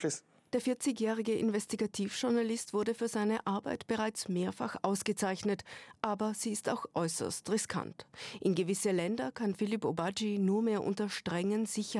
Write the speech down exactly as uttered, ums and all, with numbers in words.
Tschüss. Der vierzigjährige Investigativjournalist wurde für seine Arbeit bereits mehrfach ausgezeichnet, aber sie ist auch äußerst riskant. In gewisse Länder kann Philippe Obadji nur mehr unter strengen Sicherheitsbedingungen